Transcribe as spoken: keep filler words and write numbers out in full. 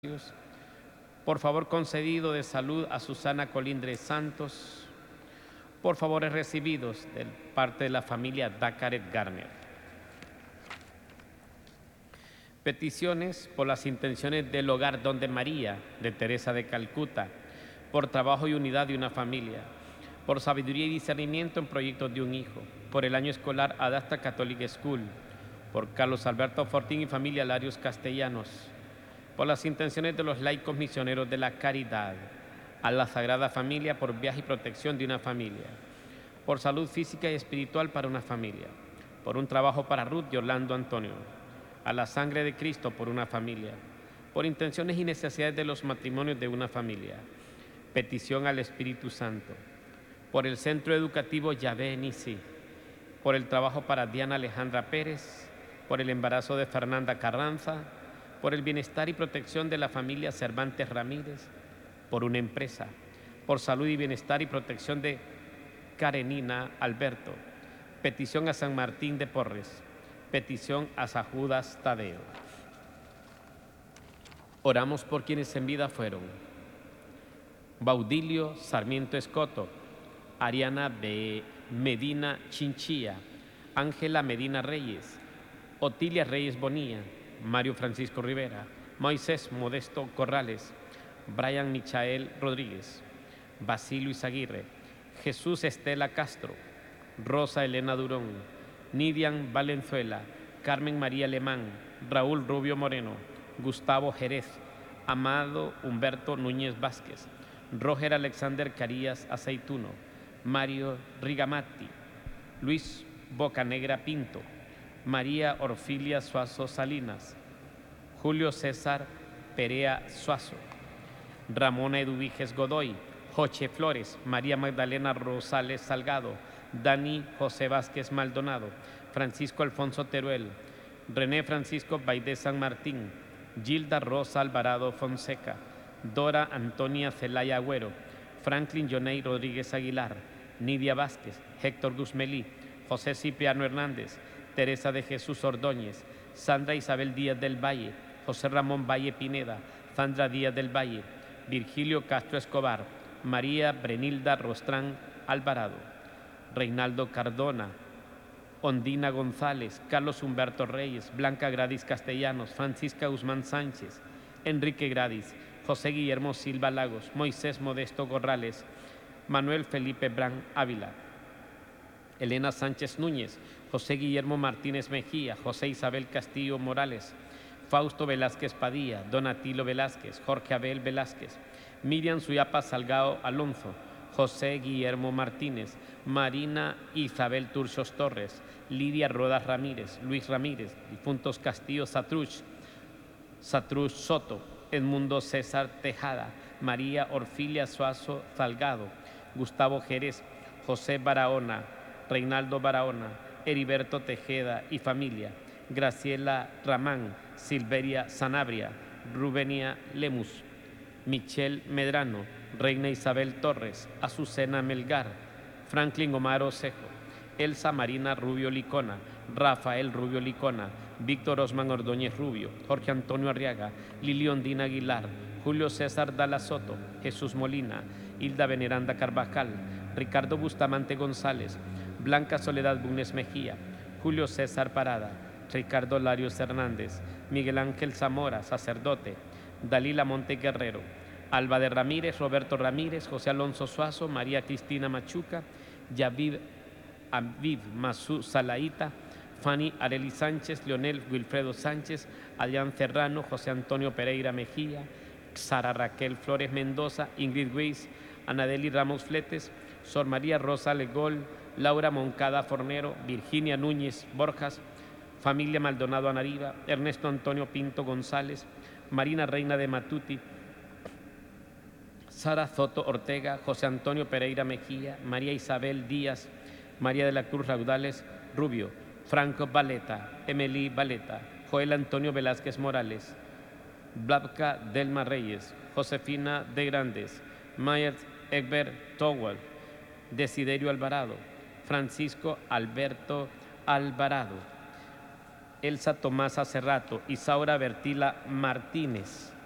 Por favor, concedido de salud a Susana Colindres Santos. Por favores recibidos de parte de la familia Dacaret Garner. Peticiones por las intenciones del hogar Donde María de Teresa de Calcuta, por trabajo y unidad de una familia, por sabiduría y discernimiento en proyectos de un hijo, por el año escolar Adasta Catholic School, por Carlos Alberto Fortín y familia Larios Castellanos, por las intenciones de los laicos misioneros de la caridad, a la Sagrada Familia por viaje y protección de una familia, por salud física y espiritual para una familia, por un trabajo para Ruth y Orlando Antonio, a la sangre de Cristo por una familia, por intenciones y necesidades de los matrimonios de una familia, petición al Espíritu Santo, por el Centro Educativo Yahvé Nisi, por el trabajo para Diana Alejandra Pérez, por el embarazo de Fernanda Carranza, por el bienestar y protección de la familia Cervantes Ramírez, por una empresa, por salud y bienestar y protección de Karenina Alberto, petición a San Martín de Porres, petición a San Judas Tadeo. Oramos por quienes en vida fueron: Baudilio Sarmiento Escoto, Ariana B. Medina Chinchilla, Ángela Medina Reyes, Otilia Reyes Bonilla, Mario Francisco Rivera, Moisés Modesto Corrales, Brian Michael Rodríguez, Basilio Izaguirre, Jesús Estela Castro, Rosa Elena Durón, Nidian Valenzuela, Carmen María Alemán, Raúl Rubio Moreno, Gustavo Jerez, Amado Humberto Núñez Vázquez, Roger Alexander Carías Aceituno, Mario Rigamatti, Luis Bocanegra Pinto, María Orfilia Suazo Salinas, Julio César Perea Suazo, Ramona Eduviges Godoy, Joche Flores, María Magdalena Rosales Salgado, Dani José Vázquez Maldonado, Francisco Alfonso Teruel, René Francisco Baidé San Martín, Gilda Rosa Alvarado Fonseca, Dora Antonia Celaya Agüero, Franklin Yoney Rodríguez Aguilar, Nidia Vázquez, Héctor Guzmelí, José Cipriano Hernández, Teresa de Jesús Ordóñez, Sandra Isabel Díaz del Valle, José Ramón Valle Pineda, Sandra Díaz del Valle, Virgilio Castro Escobar, María Brenilda Rostrán Alvarado, Reinaldo Cardona, Ondina González, Carlos Humberto Reyes, Blanca Gradis Castellanos, Francisca Guzmán Sánchez, Enrique Gradis, José Guillermo Silva Lagos, Moisés Modesto Gorrales, Manuel Felipe Brán Ávila, Elena Sánchez Núñez, José Guillermo Martínez Mejía, José Isabel Castillo Morales, Fausto Velázquez Padilla, Donatilo Velázquez, Jorge Abel Velázquez, Miriam Suyapa Salgado Alonso, José Guillermo Martínez, Marina Isabel Turcios Torres, Lidia Rodas Ramírez, Luis Ramírez, difuntos Castillo Satruch, Satruch Soto, Edmundo César Tejada, María Orfilia Suazo Salgado, Gustavo Jerez, José Barahona, Reinaldo Barahona, Heriberto Tejeda y familia, Graciela Ramán, Silveria Sanabria, Rubenia Lemus, Michelle Medrano, Reina Isabel Torres, Azucena Melgar, Franklin Omar Osejo, Elsa Marina Rubio Licona, Rafael Rubio Licona, Víctor Osman Ordóñez Rubio, Jorge Antonio Arriaga, Lilion Dina Aguilar, Julio César Dalla Soto, Jesús Molina, Hilda Veneranda Carvajal, Ricardo Bustamante González, Blanca Soledad Bunes Mejía, Julio César Parada, Ricardo Larios Hernández, Miguel Ángel Zamora, sacerdote, Dalila Monte Guerrero, Alba de Ramírez, Roberto Ramírez, José Alonso Suazo, María Cristina Machuca, Yavid Aviv Masú Salaíta, Fanny Areli Sánchez, Leonel Wilfredo Sánchez, Adrián Serrano, José Antonio Pereira Mejía, Sara Raquel Flores Mendoza, Ingrid Weiss, Anadeli Ramos Fletes, Sor María Rosa Legol, Laura Moncada Fornero, Virginia Núñez Borjas, familia Maldonado Anariva, Ernesto Antonio Pinto González, Marina Reina de Matuti, Sara Soto Ortega, José Antonio Pereira Mejía, María Isabel Díaz, María de la Cruz Raudales Rubio, Franco Valeta, Emily Valeta, Joel Antonio Velázquez Morales, Blavka Delma Reyes, Josefina de Grandes, Myers Egbert Towell, Desiderio Alvarado, Francisco Alberto Alvarado, Elsa Tomasa Cerrato, Isaura Bertila Martínez,